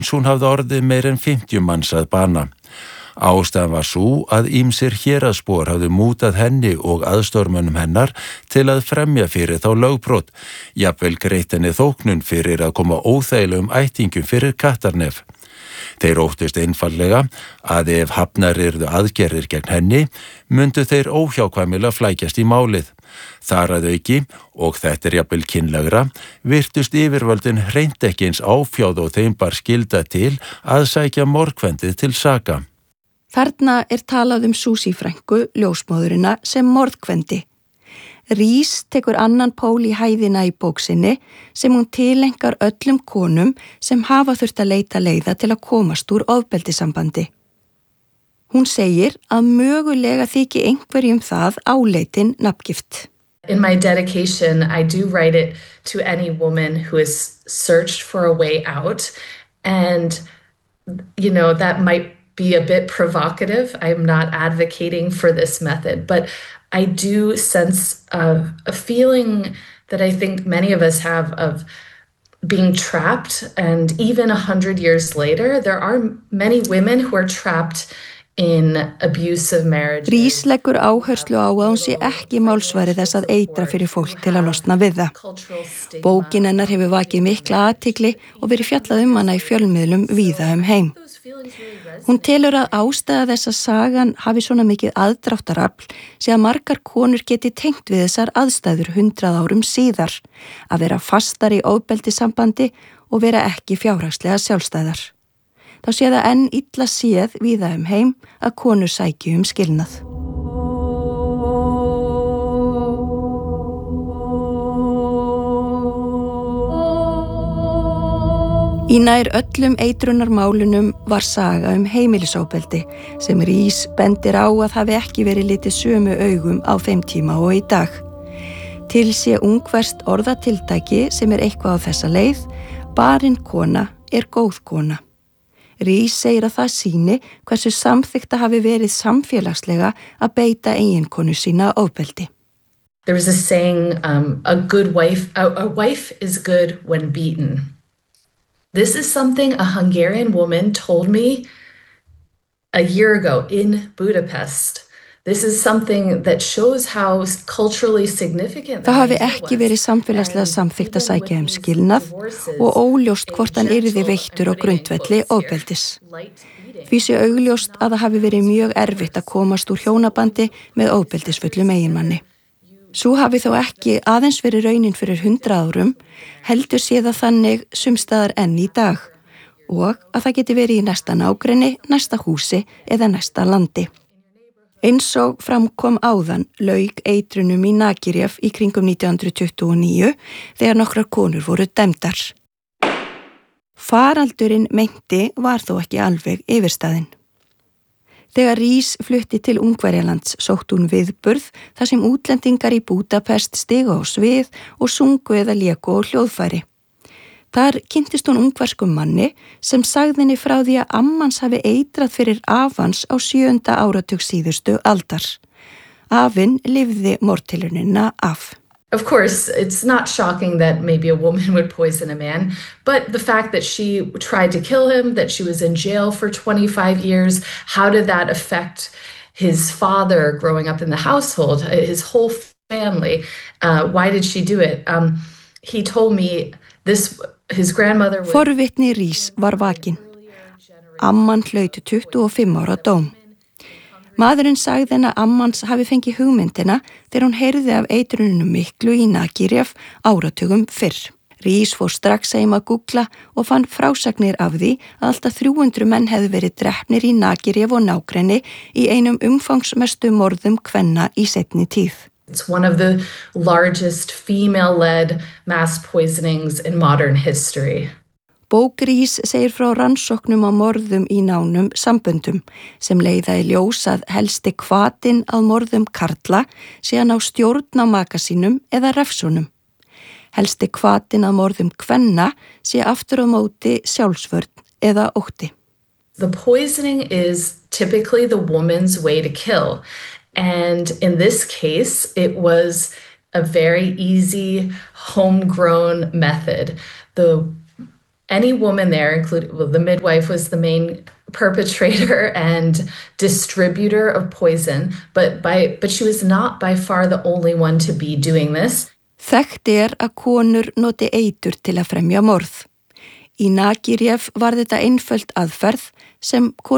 Hún hafði orðið meir en 50 manns að bana. Ástæðan var sú að ýmsir héraðsbúar hafði mútað henni og aðstórmönnum hennar til að fremja fyrir þá lögbrot, jafnvel greitt henni þóknun fyrir að koma óþægilegum ættingum fyrir Kattarnef. Þeir óttust einfallega að ef hafnar yrðu aðgerðir gegn henni, myndu þeir óhjákvæmilega flækjast í málið. Þar að auki, og þetta jafnvel kynlegra, virtust yfirvöldin hreint ekki eins áfjáð og þeim bar skylda til að sækja morðkvendið til saka. Þarna talað Susie frænku, ljósmóðurina, sem morðkvendi. Rhys tekur annan pól í hæðina í bóksinni sem hún tilengar öllum konum sem hafa þurft að leita leiða til að komast úr ofbeldissambandi. Hún segir að mögulega þyki einhverjum það áleitin nafngift. In my dedication, I do write it to any woman who has searched for a way out, and that might be a bit provocative. I'm not advocating for this method, but I do sense a feeling that I think many of us have of being trapped, and even 100 years later, there are many women who are trapped in abusive marriages. Rhys leggur áherslu á að hún sé ekki málsvari þess að eitra fyrir fólk til að losna við það. Bókin hennar hefur vakið mikla athygli og verið fjallað hana í fjölmiðlum víða heim. Hún telur að ástæða þess að sagan hafi svona mikið aðdráttarafl sé að margar konur geti tengt við þessar aðstæður 100 árum síðar, að vera fastar í ofbeldissambandi og vera ekki fjárhagslega sjálfstæðar. Þá sé það enn illa séð víða heim að konur sæki skilnað. Í nær öllum eitrunarmálunum var saga heimilisofbeldi sem Rhys bendir á að hafi ekki verið litið sömu augum á þeim tíma og í dag. Til sé ungverskt orðatiltæki sem eitthvað á þessa leið, barinn kona góð kona. Rhys segir að það sýni hversu samþykkt hafi verið samfélagslega að beita eiginkonu sína ofbeldi. There was a saying, a wife is good when beaten. This is something a Hungarian woman told me a year ago in Budapest. This is something that shows how culturally significant það hafi ekki verið samfélagslega samþykkt að sækja skilnað og óljóst hvort hann yrði veittur á grundvelli ofbeldis. Því sé augljóst að það hafi verið mjög erfitt að komast úr hjónabandi með ofbeldisfullum eiginmanni. Sú hafi þó ekki aðeins verið raunin fyrir 100 árum, heldur sé það þannig sumstaðar enn í dag og að það geti verið í næsta nágrenni, næsta húsi eða næsta landi. Eins og framkom áðan lauk eitrunum í Nagyrev í kringum 1929 þegar nokkrar konur voru dæmdar. Faraldurinn meinti var þó ekki alveg yfirstaðinn. Þegar Rhys flutti til Ungverjalands sótti hún viðburð þar sem útlendingar í Budapest stigu á svið og sungu eða léku á hljóðfæri. Þar kynntist hún ungverskum manni sem sagði henni frá því að ammans hafi eitrað fyrir afans á 7. áratug síðustu aldar. Afinn lifði morðtilraunina af. Of course, it's not shocking that maybe a woman would poison a man, but the fact that she tried to kill him, that she was in jail for 25 years, how did that affect his father growing up in the household, his whole family? Why did she do it? He told me his grandmother was... Forvitni Rhys var vakin. Amman hlaut 25 ára dóm. Maðurinn sagði henni að ammans hafi fengið hugmyndina þegar hún heyrði af eitrunum miklu í Nagyrev áratugum fyrr. Rhys fór strax heim að googla og fann frásagnir af því að alltaf 300 menn hefðu verið drepnir í Nagyrev og nágrenni í einum umfangsmestu morðum kvenna í seinni tíð. It's one of the largest female-led mass poisonings in modern history. Bók Rhys segir frá rannsóknum á morðum í nánum samböndum sem leiða í ljós að helsti hvatinn að morðum karla sé að ná stjórn á maka sínum eða refsunum. Helsti hvatinn að morðum kvenna sé aftur á móti sjálfsvörn eða ótti. The poisoning is typically the woman's way to kill. And in this case, it was a very easy, homegrown method. any woman there, including the midwife was the main perpetrator and distributor of poison, but she was not by far the only one to be doing this. Þekkt að konur noti eitur til að fremja morð. Í Nagirjev var þetta einföld aðferð sem konur